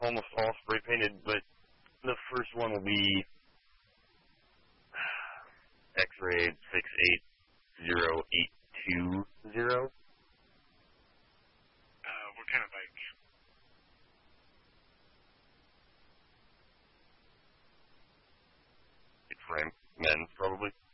almost all spray painted, but the first one will be X-Ray 680820. What kind of bike? Frame, men's probably.